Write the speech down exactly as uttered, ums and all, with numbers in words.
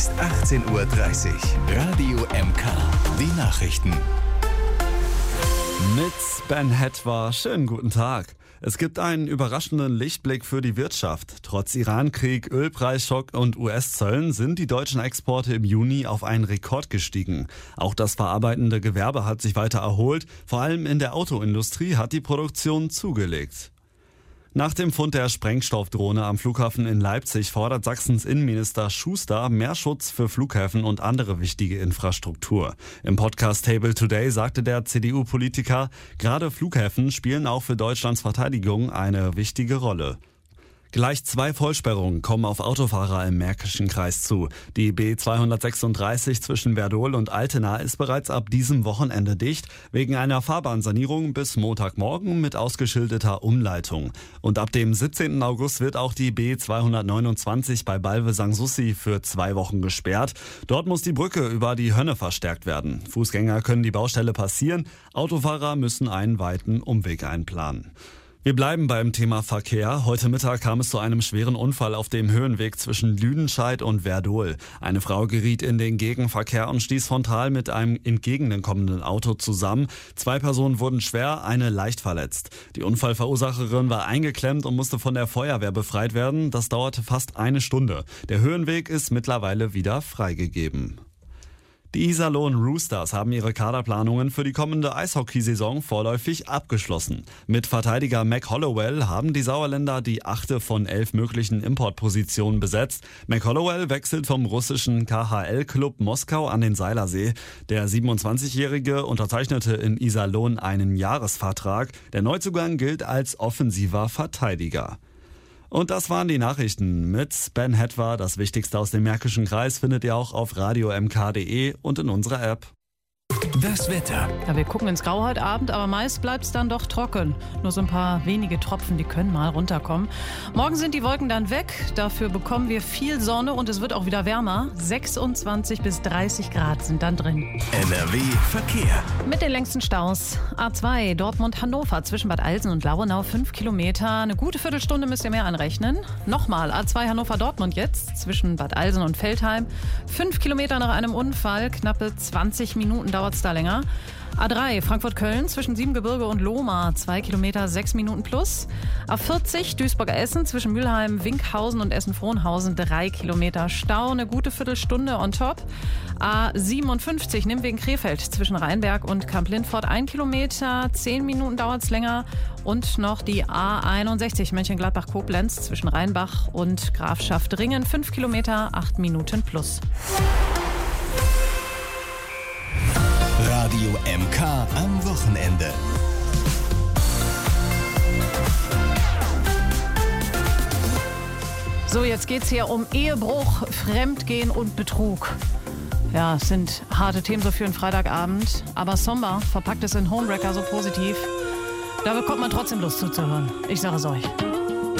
achtzehn Uhr dreißig. Radio M K. Die Nachrichten. Mit Ben Hetwa. Schönen guten Tag. Es gibt einen überraschenden Lichtblick für die Wirtschaft. Trotz Irankrieg, Ölpreisschock und U S-Zöllen sind die deutschen Exporte im Juni auf einen Rekord gestiegen. Auch das verarbeitende Gewerbe hat sich weiter erholt. Vor allem in der Autoindustrie hat die Produktion zugelegt. Nach dem Fund der Sprengstoffdrohne am Flughafen in Leipzig fordert Sachsens Innenminister Schuster mehr Schutz für Flughäfen und andere wichtige Infrastruktur. Im Podcast Table Today sagte der C D U-Politiker, gerade Flughäfen spielen auch für Deutschlands Verteidigung eine wichtige Rolle. Gleich zwei Vollsperrungen kommen auf Autofahrer im Märkischen Kreis zu. Die B zweihundertsechsunddreißig zwischen Werdohl und Altena ist bereits ab diesem Wochenende dicht, wegen einer Fahrbahnsanierung bis Montagmorgen mit ausgeschildeter Umleitung. Und ab dem siebzehnten August wird auch die B zweihundertneunundzwanzig bei Balve Sanssouci für zwei Wochen gesperrt. Dort muss die Brücke über die Hönne verstärkt werden. Fußgänger können die Baustelle passieren, Autofahrer müssen einen weiten Umweg einplanen. Wir bleiben beim Thema Verkehr. Heute Mittag kam es zu einem schweren Unfall auf dem Höhenweg zwischen Lüdenscheid und Werdohl. Eine Frau geriet in den Gegenverkehr und stieß frontal mit einem entgegenkommenden Auto zusammen. Zwei Personen wurden schwer, eine leicht verletzt. Die Unfallverursacherin war eingeklemmt und musste von der Feuerwehr befreit werden. Das dauerte fast eine Stunde. Der Höhenweg ist mittlerweile wieder freigegeben. Die Iserlohn Roosters haben ihre Kaderplanungen für die kommende Eishockeysaison vorläufig abgeschlossen. Mit Verteidiger Mac Hollowell haben die Sauerländer die achte von elf möglichen Importpositionen besetzt. Mac Hollowell wechselt vom russischen K H L-Club Moskau an den Seilersee. Der siebenundzwanzigjährige unterzeichnete in Iserlohn einen Jahresvertrag. Der Neuzugang gilt als offensiver Verteidiger. Und das waren die Nachrichten mit Ben Hetwa. Das Wichtigste aus dem Märkischen Kreis findet ihr auch auf radio m k punkt d e und in unserer App. Das Wetter. Ja, wir gucken ins Grau heute Abend, aber meist bleibt es dann doch trocken. Nur so ein paar wenige Tropfen, die können mal runterkommen. Morgen sind die Wolken dann weg. Dafür bekommen wir viel Sonne und es wird auch wieder wärmer. sechsundzwanzig bis dreißig Grad sind dann drin. N R W Verkehr. Mit den längsten Staus. A zwei Dortmund-Hannover zwischen Bad Alsen und Lauenau fünf Kilometer. Eine gute Viertelstunde müsst ihr mehr anrechnen. Nochmal A zwei Hannover-Dortmund jetzt zwischen Bad Alsen und Veltheim. fünf Kilometer nach einem Unfall. Knappe zwanzig Minuten dauert es da länger. A drei Frankfurt-Köln zwischen Siebengebirge und Lohmar, zwei Kilometer, sechs Minuten plus. A vierzig Duisburger-Essen zwischen Mülheim, Winkhausen und Essen-Frohnhausen, drei Kilometer Stau, eine gute Viertelstunde on top. A siebenundfünfzig Nimwegen-Krefeld zwischen Rheinberg und Kamp-Lindfort, ein Kilometer, zehn Minuten dauert es länger. Und noch die A einundsechzig Mönchengladbach-Koblenz zwischen Rheinbach und Grafschaft-Ringen, fünf Kilometer, acht Minuten plus. Radio M K am Wochenende. So, jetzt geht's hier um Ehebruch, Fremdgehen und Betrug. Ja, es sind harte Themen so für einen Freitagabend, aber Somber verpackt es in Homewrecker so positiv. Da bekommt man trotzdem Lust zuzuhören. Ich sage es euch.